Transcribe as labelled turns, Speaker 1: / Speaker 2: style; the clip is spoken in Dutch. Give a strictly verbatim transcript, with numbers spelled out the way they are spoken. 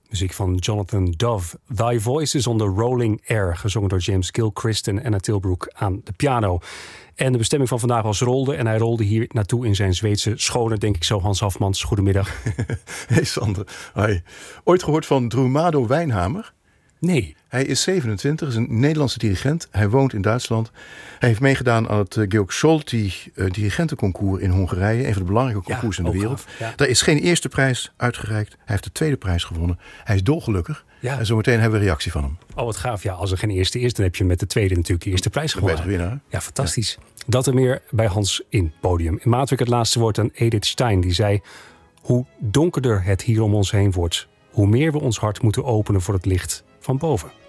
Speaker 1: Muziek van Jonathan Dove. Thy Voice is on the Rolling Air. Gezongen door James Gilchrist en Anna Tilbrook aan de piano. En de bestemming van vandaag was rolde. En hij rolde hier naartoe in zijn Zweedse schone, denk ik zo. Hans Hafmans, goedemiddag.
Speaker 2: Hey Sander, hoi. Ooit gehoord van Drumado Wijnhamer?
Speaker 1: Nee.
Speaker 2: Hij is zevenentwintig, is een Nederlandse dirigent. Hij woont in Duitsland. Hij heeft meegedaan aan het Georg Solti uh, dirigentenconcours in Hongarije. Een van de belangrijke concours
Speaker 1: ja,
Speaker 2: in de wereld.
Speaker 1: Gaaf, ja.
Speaker 2: Daar is geen eerste prijs uitgereikt. Hij heeft de tweede prijs gewonnen. Hij is dolgelukkig.
Speaker 1: Ja.
Speaker 2: En zometeen hebben we een reactie van hem.
Speaker 1: Oh, wat gaaf. Ja, als er geen eerste is, dan heb je met de tweede natuurlijk de eerste prijs gewonnen.
Speaker 2: De betere winnaar.
Speaker 1: Ja, fantastisch. Ja. Dat en meer bij Hans in Podium. In maandweek het laatste woord aan Edith Stein. Die zei, hoe donkerder het hier om ons heen wordt, hoe meer we ons hart moeten openen voor het licht van boven.